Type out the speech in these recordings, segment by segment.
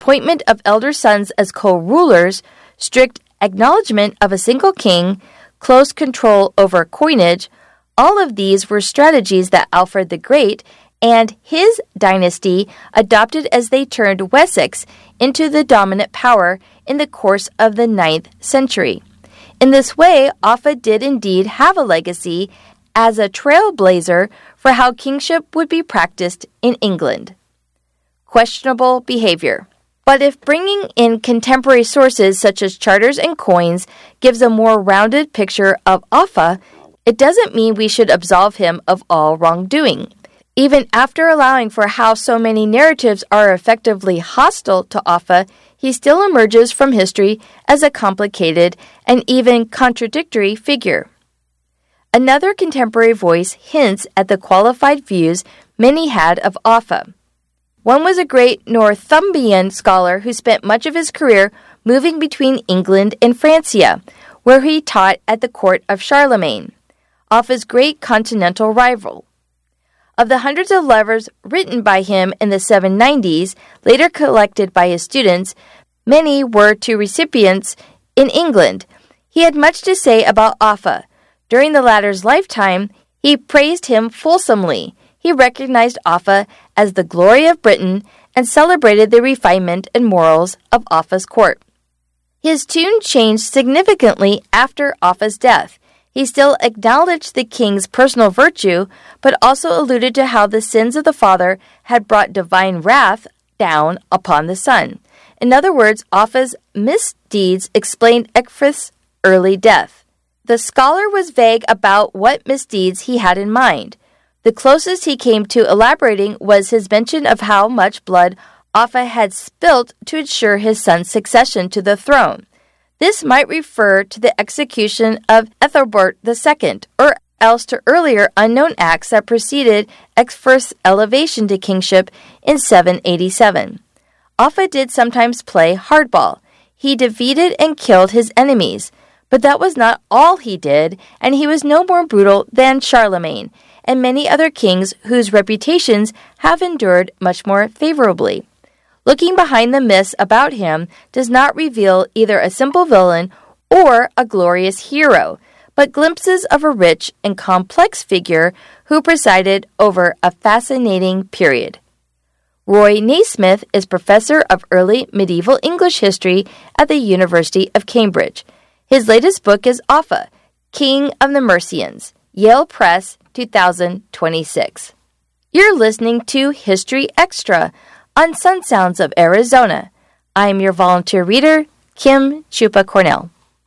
appointment of elder sons as co-rulers, strict acknowledgement of a single king, close control over coinage, all of these were strategies that Alfred the Great and his dynasty adopted as they turned Wessex into the dominant power in the course of the 9th century. In this way, Offa did indeed have a legacy as a trailblazer for how kingship would be practiced in England. Questionable behavior. But if bringing in contemporary sources such as charters and coins gives a more rounded picture of Offa, it doesn't mean we should absolve him of all wrongdoing. Even after allowing for how so many narratives are effectively hostile to Offa, he still emerges from history as a complicated and even contradictory figure. Another contemporary voice hints at the qualified views many had of Offa. One was a great Northumbrian scholar who spent much of his career moving between England and Francia, where he taught at the court of Charlemagne, Offa's great continental rival. Of the hundreds of letters written by him in the 790s, later collected by his students, many were to recipients in England. He had much to say about Offa. During the latter's lifetime, he praised him fulsomely. He recognized Offa as the glory of Britain and celebrated the refinement and morals of Offa's court. His tune changed significantly after Offa's death. He still acknowledged the king's personal virtue, but also alluded to how the sins of the father had brought divine wrath down upon the son. In other words, Offa's misdeeds explained Ecgfrith's early death. The scholar was vague about what misdeeds he had in mind. The closest he came to elaborating was his mention of how much blood Offa had spilt to ensure his son's succession to the throne. This might refer to the execution of Ethelbert II, or else to earlier unknown acts that preceded Ecgfrith's elevation to kingship in 787. Offa did sometimes play hardball. He defeated and killed his enemies, but that was not all he did, and he was no more brutal than Charlemagne and many other kings whose reputations have endured much more favorably. Looking behind the myths about him does not reveal either a simple villain or a glorious hero, but glimpses of a rich and complex figure who presided over a fascinating period. Roy Naismith is professor of early medieval English history at the University of Cambridge. His latest book is Offa, King of the Mercians, Yale Press, 2026. You're listening to History Extra on Sun Sounds of Arizona. I'm your volunteer reader, Kim Chupa Cornell.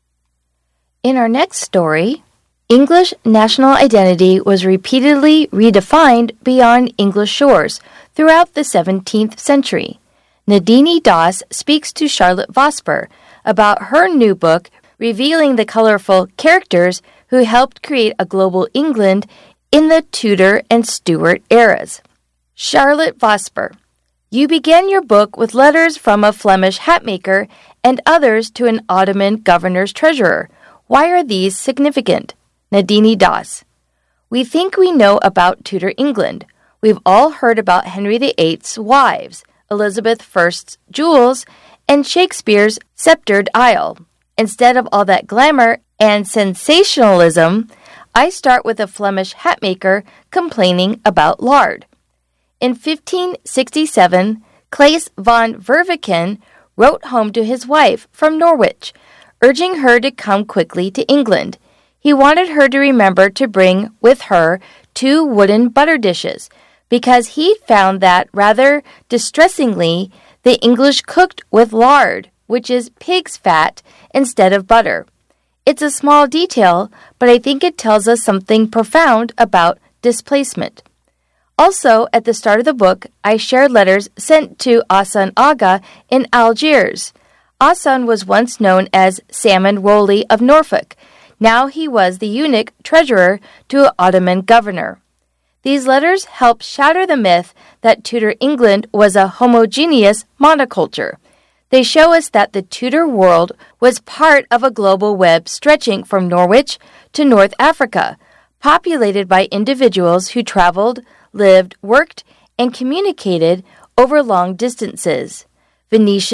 In our next story, English national identity was repeatedly redefined beyond English shores throughout the 17th century. Nadine Doss speaks to Charlotte Vosper about her new book revealing the colorful characters who helped create a global England in the Tudor and Stuart eras. Charlotte Vosper. You began your book with letters from a Flemish hatmaker and others to an Ottoman governor's treasurer. Why are these significant? Nadine Doss. We think we know about Tudor England. We've all heard about Henry VIII's wives, Elizabeth I's jewels, and Shakespeare's sceptred isle. Instead of all that glamour and sensationalism, I start with a Flemish hatmaker complaining about lard. In 1567, Claes van Verviken wrote home to his wife from Norwich, urging her to come quickly to England. He wanted her to remember to bring with her 2 wooden butter dishes, because he found that, rather distressingly, the English cooked with lard, which is pig's fat, instead of butter. It's a small detail, but I think it tells us something profound about displacement. Also, at the start of the book, I shared letters sent to Hassan Aga in Algiers. Hassan was once known as Salmon Rowley of Norfolk. Now he was the eunuch treasurer to an Ottoman governor. These letters helped shatter the myth that Tudor England was a homogeneous monoculture. They show us that the Tudor world was part of a global web stretching from Norwich to North Africa, populated by individuals who traveled, lived, worked, and communicated over long distances. Venetian